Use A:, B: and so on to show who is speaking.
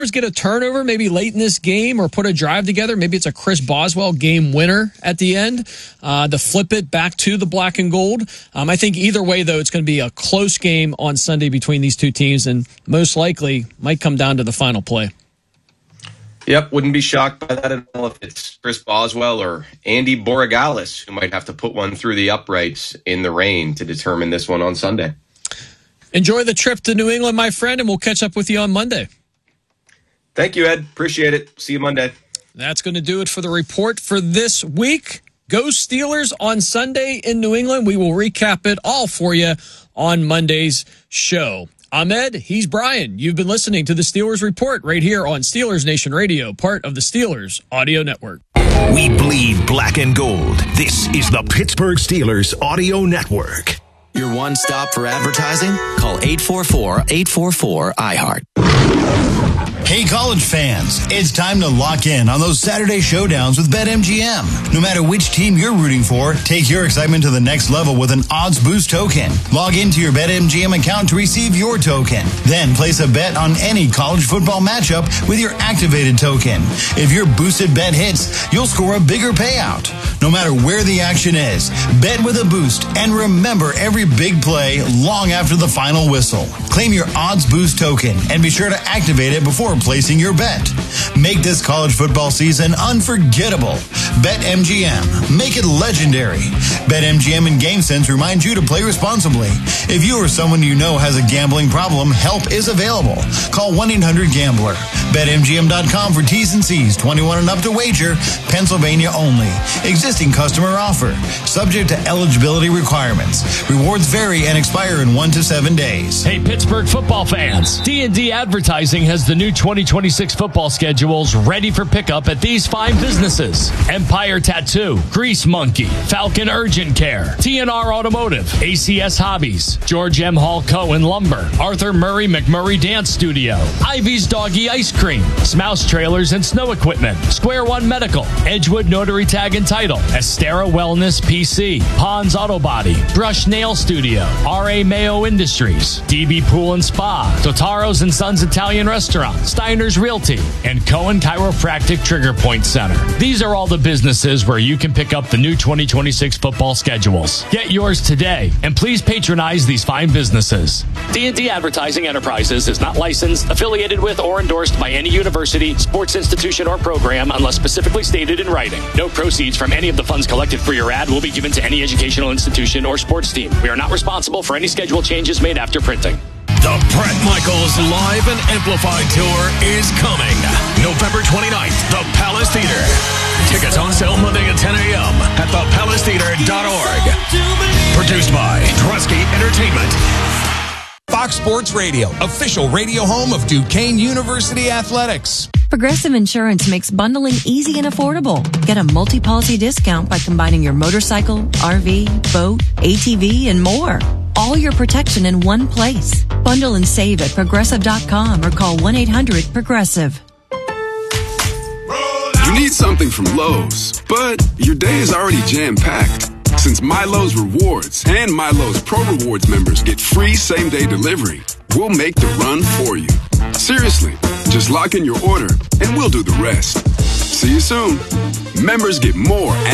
A: get a turnover maybe late in this game or put a drive together, maybe it's a Chris Boswell game winner at the end to flip it back to the black and gold. I think either way, though, it's going to be a close game on Sunday between these two teams, and most likely might come down to the final play.
B: Yep, wouldn't be shocked by that at all if it's Chris Boswell or Andy Borregales who might have to put one through the uprights in the rain to determine this one on Sunday.
A: Enjoy the trip to New England, my friend, and we'll catch up with you on Monday.
B: Thank you, Ed. Appreciate it. See you Monday.
A: That's going to do it for the report for this week. Go Steelers on Sunday in New England. We will recap it all for you on Monday's show. I'm Ed. He's Brian. You've been listening to the Steelers Report right here on Steelers Nation Radio, part of the Steelers Audio Network.
C: We bleed black and gold. This is the Pittsburgh Steelers Audio Network.
D: Your one stop for advertising? Call 844-844-IHEART.
E: Hey, college fans, it's time to lock in on those Saturday showdowns with BetMGM. No matter which team you're rooting for, take your excitement to the next level with an odds boost token. Log into your BetMGM account to receive your token. Then place a bet on any college football matchup with your activated token. If your boosted bet hits, you'll score a bigger payout. No matter where the action is, bet with a boost and remember every big play long after the final whistle. Claim your odds boost token and be sure to activate it before placing your bet. Make this college football season unforgettable. BetMGM. Make it legendary. BetMGM and GameSense remind you to play responsibly. If you or someone you know has a gambling problem, help is available. Call 1-800-GAMBLER. BetMGM.com for T's and C's. 21 and up to wager. Pennsylvania only. Existing customer offer. Subject to eligibility requirements. Rewards vary and expire in 1 to 7 days.
F: Hey, Pittsburgh football fans. D&D Advertising has the new 2026 football schedules ready for pickup at these fine businesses: Empire Tattoo, Grease Monkey, Falcon Urgent Care, TNR Automotive, ACS Hobbies, George M. Hall Cohen Lumber, Arthur Murray McMurray Dance Studio, Ivy's Doggy Ice Cream, Smouse Trailers and Snow Equipment, Square One Medical, Edgewood Notary Tag and Title, Estera Wellness PC, Pond's Auto Body, Brush Nail Studio, R.A. Mayo Industries, DB Pool and Spa, Totaro's and Sons Italian Restaurant, Steiner's Realty, and Cohen Chiropractic Trigger Point Center. These are all the businesses where you can pick up the new 2026 football schedules. Get yours today, and please patronize these fine businesses. D&D Advertising Enterprises is not licensed, affiliated with, or endorsed by any university, sports institution, or program unless specifically stated in writing. No proceeds from any of the funds collected for your ad will be given to any educational institution or sports team. We are not responsible for any schedule changes made after printing.
C: The Bret Michaels Live and Amplified Tour is coming. November 29th, the Palace Theater. Tickets on sale Monday at 10 a.m. at thepalacetheater.org. Produced by Drusky Entertainment.
G: Fox Sports Radio, official radio home of Duquesne University Athletics.
H: Progressive Insurance makes bundling easy and affordable. Get a multi-policy discount by combining your motorcycle, RV, boat, ATV, and more. All your protection in one place. Bundle and save at Progressive.com or call 1-800-PROGRESSIVE.
I: You need something from Lowe's, but your day is already jam-packed. Since MyLowe's Rewards and MyLowe's Pro Rewards members get free same-day delivery, we'll make the run for you. Seriously, just lock in your order and we'll do the rest. See you soon. Members get more